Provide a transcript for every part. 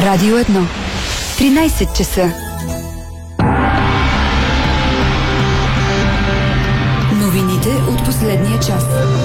Радио 1. 13 часа. Новините от последния час.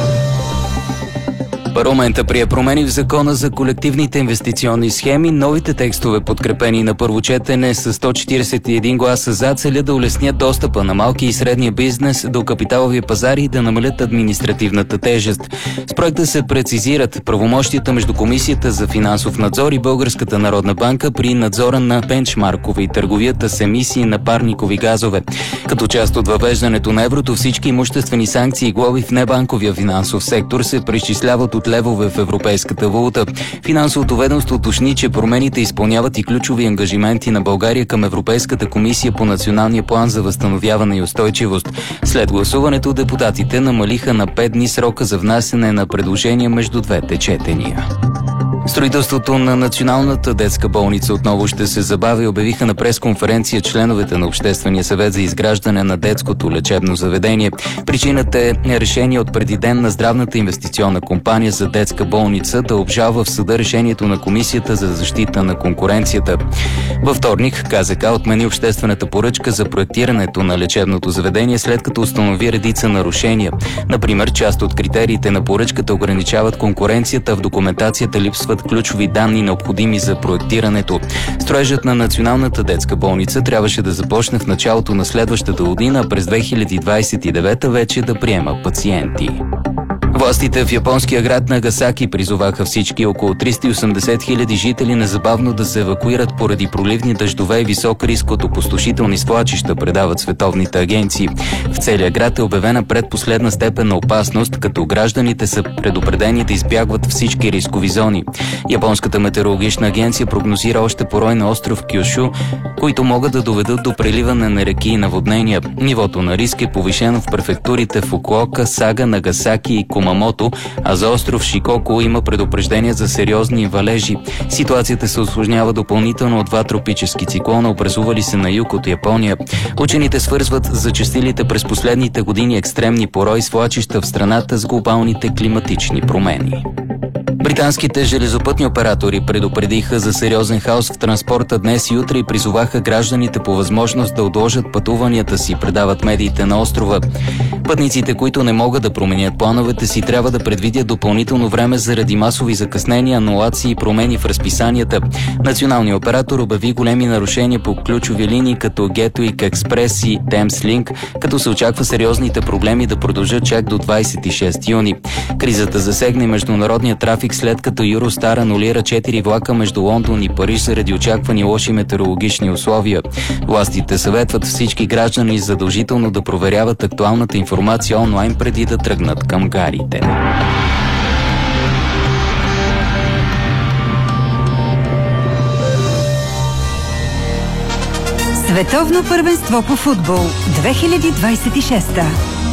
Парламента прие промени в закона за колективните инвестиционни схеми. Новите текстове, подкрепени на първо четене с 141 гласа за, целят да улеснят достъпа на малки и средния бизнес до капиталови пазари и да намалят административната тежест. С проекта се прецизират правомощията между Комисията за финансов надзор и Българската народна банка при надзора на бенчмаркове и търговията с емисии на парникови газове. Като част от въвеждането на еврото, всички имуществени санкции и глоби в небанковия финансов сектор се преизчисляват от левове в европейската валута. Финансовото ведомство уточни, че промените изпълняват и ключови ангажименти на България към Европейската комисия по Националния план за възстановяване и устойчивост. След гласуването депутатите намалиха на 5 дни срока за внасяне на предложения между двете четения. Строителството на Националната детска болница отново ще се забави, обявиха на пресконференция членовете на Обществения съвет за изграждане на детското лечебно заведение. Причината е решение от преди ден на Здравната инвестиционна компания за детска болница да обжалва в съда решението на Комисията за защита на конкуренцията. Във вторник КЗК отмени обществената поръчка за проектирането на лечебното заведение, след като установи редица нарушения. Например, част от критериите на поръчката ограничават конкуренцията, в документацията липсват ключови данни, необходими за проектирането. Строежът на Националната детска болница трябваше да започне в началото на следващата година, а през 2029 вече да приема пациенти. Властите в японския град Нагасаки призоваха всички около 380 хиляди жители незабавно да се евакуират поради проливни дъждове и висок риск от опустошителни свлачища, предават световните агенции. В целия град е обявена предпоследна степен на опасност, като гражданите са предупредени да избягват всички рискови зони. Японската метеорологична агенция прогнозира още порой на остров Кюшу, които могат да доведат до преливане на реки и наводнения. Нивото на риск е повишено в префектурите Фукуока, Сага, Нагасаки и Кумамото, а за остров Шикоку има предупреждения за сериозни валежи. Ситуацията се усложнява допълнително от два тропически циклона, образували се на юг от Япония. Учените свързват зачестилите през последните години екстремни порои свлачища в страната с глобалните климатични промени. Британските железопътни оператори предупредиха за сериозен хаос в транспорта днес и утре и призоваха гражданите по възможност да отложат пътуванията си, предават медиите на острова. Пътниците, които не могат да променят плановете си, трябва да предвидят допълнително време заради масови закъснения, анулации и промени в разписанията. Националният оператор обяви големи нарушения по ключови линии като Gatwick Express и Thameslink, като се очаква сериозните проблеми да продължат чак до 26 юни. Кризата засегне международния трафик, след като Eurostar анулира 4 влака между Лондон и Париж заради очаквани лоши метеорологични условия. Властите съветват всички граждани задължително да проверяват актуалната информация онлайн преди да тръгнат към гарите. Световно първенство по футбол 2026.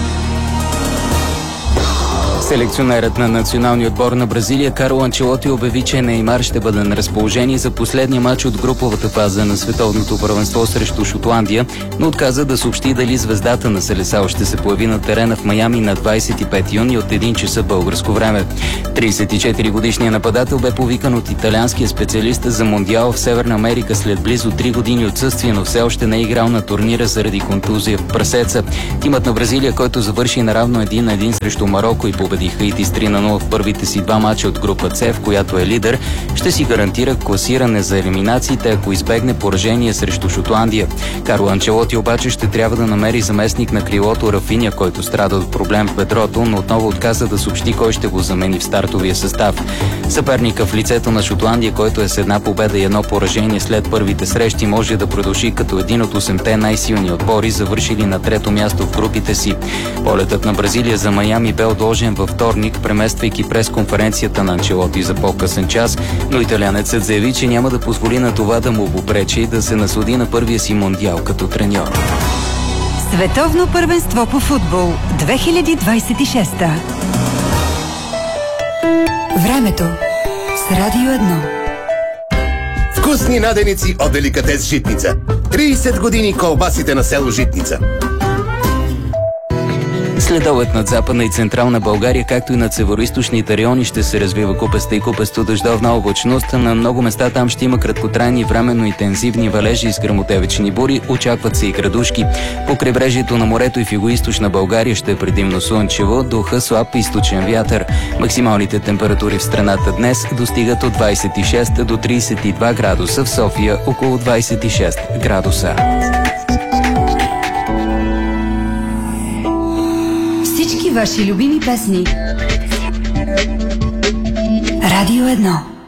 Селекционерът на националния отбор на Бразилия Карло Анчелоти обяви, че Неймар ще бъде на разположение за последния матч от груповата фаза на световното първенство срещу Шотландия, но отказа да съобщи дали звездата на Селесао ще се появи на терена в Майами на 25 юни от 1 часа българско време. 34-годишният нападател бе повикан от италианския специалист за Мондиал в Северна Америка след близо 3 години отсъствие, но все още не е играл на турнира заради контузия в прасеца. Тимът на Бразилия, който завърши наравно 1-1 срещу Мароко и победиха Хаити с 3-0 в първите си два мача от група С, в която е лидер, ще си гарантира класиране за елиминациите, ако избегне поражение срещу Шотландия. Карло Анчелоти обаче ще трябва да намери заместник на крилото Рафиня, който страда от проблем в бедрото, но отново отказа да съобщи кой ще го замени в стартовия състав. Съперника в лицето на Шотландия, който е с една победа и едно поражение след първите срещи, може да продължи като един от 8-те най-силни отбори, завършили на трето място в групите си. Полетът на Бразилия за Майами бе отложен във вторник, премествайки пресконференцията на Анчелоти за по-късен час, но италианецът заяви, че няма да позволи на това да му попречи да се наслади на първия си мондиал като треньор. Световно първенство по футбол 2026. Времето с Радио 1. Вкусни наденици от деликатес Житница. 30 години колбасите на село Житница. След обед над Западна и Централна България, както и над североизточните райони, ще се развива купеста и купесто дъждовна облачност. На много места там ще има краткотрайни временно интензивни валежи с гръмотевични бури. Очакват се и градушки. По крайбрежието на морето и в югоизточна България ще е предимно слънчево, духа слаб източен вятър. Максималните температури в страната днес достигат от 26 до 32 градуса, в София около 26 градуса. Всички ваши любими песни. Радио 1.